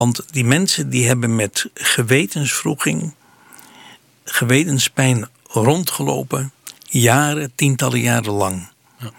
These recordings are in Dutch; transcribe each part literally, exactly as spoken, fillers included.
Want die mensen die hebben met gewetenswroeging, gewetenspijn rondgelopen, jaren, tientallen jaren lang. Ja.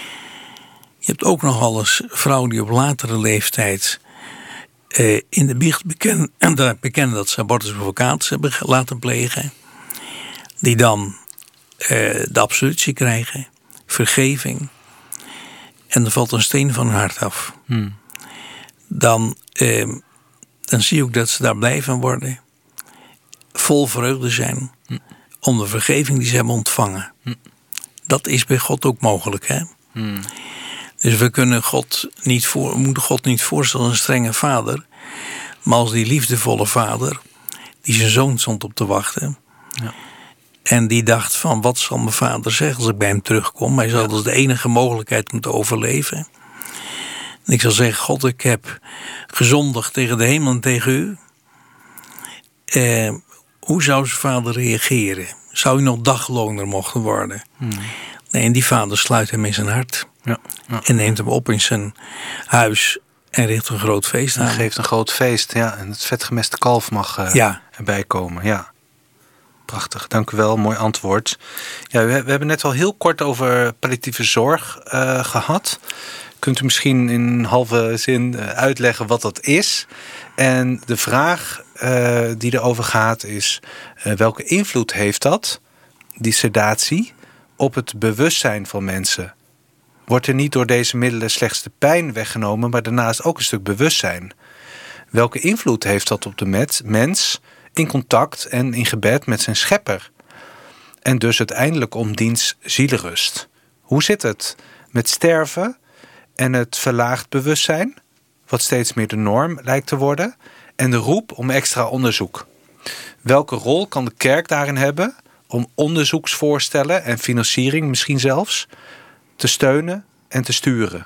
Je hebt ook nogal eens vrouwen die op latere leeftijd eh, in de biecht bekennen, bekennen dat ze abortusprovocaties hebben laten plegen. Die dan eh, de absolutie krijgen, vergeving. En er valt een steen van hun hart af. Hmm. Dan, eh, dan zie je ook dat ze daar blij van worden. Vol vreugde zijn. Hmm. Om de vergeving die ze hebben ontvangen. Hmm. Dat is bij God ook mogelijk, hè? Hmm. Dus we kunnen God niet voor, moeten God niet voorstellen als een strenge vader. Maar als die liefdevolle vader, die zijn zoon stond op te wachten. Ja. En die dacht van, wat zal mijn vader zeggen als ik bij hem terugkom? Hij zal, ja. Dat is de enige mogelijkheid om te overleven. En ik zal zeggen, God, ik heb gezondigd tegen de hemel en tegen u. Eh, hoe zou zijn vader reageren? Zou hij nog dagloner mogen worden? Hmm. Nee, en die vader sluit hem in zijn hart. Ja, ja. En neemt hem op in zijn huis en richt een groot feest aan. En geeft een groot feest, ja. En het vetgemeste kalf mag uh, ja. erbij komen, ja. Prachtig, dank u wel, mooi antwoord. Ja, we, we hebben net al heel kort over palliatieve zorg uh, gehad. Kunt u misschien in een halve zin uh, uitleggen wat dat is? En de vraag uh, die erover gaat is, uh, welke invloed heeft dat, die sedatie, op het bewustzijn van mensen? Wordt er niet door deze middelen slechts de pijn weggenomen, maar daarnaast ook een stuk bewustzijn? Welke invloed heeft dat op de met, mens in contact en in gebed met zijn schepper? En dus uiteindelijk om diens zielerust. Hoe zit het met sterven en het verlaagd bewustzijn, wat steeds meer de norm lijkt te worden, en de roep om extra onderzoek? Welke rol kan de kerk daarin hebben om onderzoeksvoorstellen en financiering misschien zelfs te steunen en te sturen?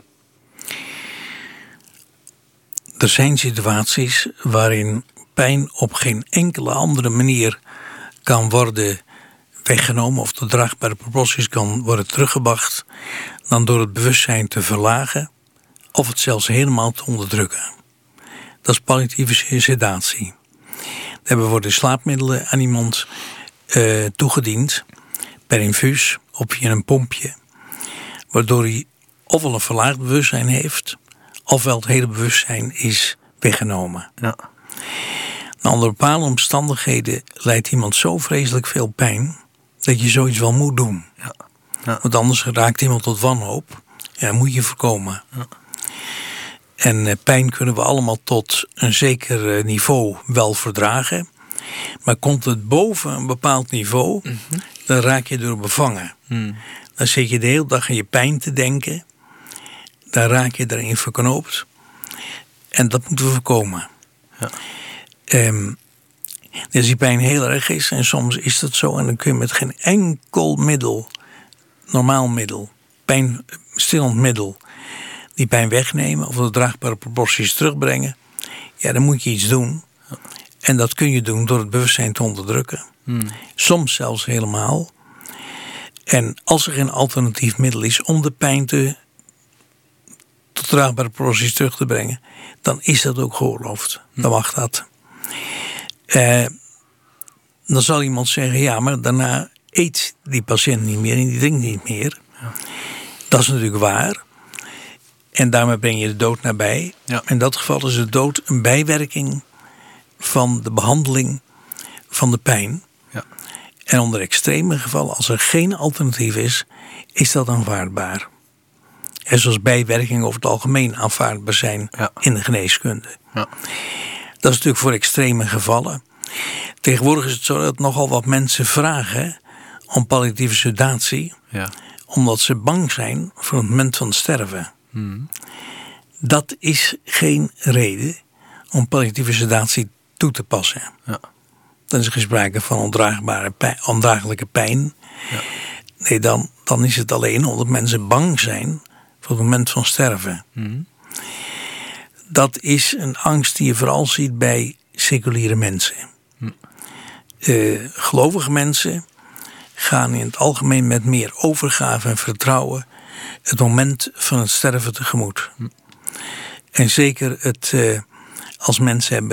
Er zijn situaties waarin pijn op geen enkele andere manier kan worden weggenomen of de draagbare proporties kan worden teruggebracht dan door het bewustzijn te verlagen of het zelfs helemaal te onderdrukken. Dat is palliatieve sedatie. Daarbij worden slaapmiddelen aan iemand uh, toegediend per infuus of via een pompje, waardoor hij ofwel een verlaagd bewustzijn heeft, ofwel het hele bewustzijn is weggenomen. Ja. Nou, onder bepaalde omstandigheden leidt iemand zo vreselijk veel pijn dat je zoiets wel moet doen. Ja. Ja. Want anders raakt iemand tot wanhoop. En dat moet je voorkomen. Ja. En eh, pijn kunnen we allemaal tot een zeker uh, niveau wel verdragen. Maar komt het boven een bepaald niveau, mm-hmm. dan raak je door bevangen. Mm. Dan zit je de hele dag aan je pijn te denken. Dan raak je erin verknoopt. En dat moeten we voorkomen. Ja. Um, dus die pijn heel erg is. En soms is dat zo. En dan kun je met geen enkel middel, normaal middel, pijnstillend middel, die pijn wegnemen of de draagbare proporties terugbrengen. Ja, dan moet je iets doen. En dat kun je doen door het bewustzijn te onderdrukken. Hmm. Soms zelfs helemaal. En als er geen alternatief middel is om de pijn te tot draagbare proporties terug te brengen, dan is dat ook geoorloofd. Hmm. Dan mag dat. Uh, dan zal iemand zeggen, ja, maar daarna eet die patiënt niet meer en die drinkt niet meer. Ja. Dat is natuurlijk waar. En daarmee breng je de dood nabij. Ja. In dat geval is de dood een bijwerking van de behandeling van de pijn. Ja. En onder extreme gevallen, als er geen alternatief is, is dat aanvaardbaar. En zoals bijwerkingen over het algemeen aanvaardbaar zijn ja. in de geneeskunde. Ja. Dat is natuurlijk voor extreme gevallen. Tegenwoordig is het zo dat nogal wat mensen vragen om palliatieve sedatie, ja. omdat ze bang zijn voor het moment van sterven. Hmm. Dat is geen reden om palliatieve sedatie toe te passen. Ja. Dan is er geen sprake van ondraagbare pijn, ondraaglijke pijn. Ja. Nee, dan, dan is het alleen omdat mensen bang zijn voor het moment van sterven. Hmm. Dat is een angst die je vooral ziet bij seculiere mensen. Hm. Uh, gelovige mensen gaan in het algemeen met meer overgave en vertrouwen het moment van het sterven tegemoet. Hm. En zeker het, uh, als mensen hebben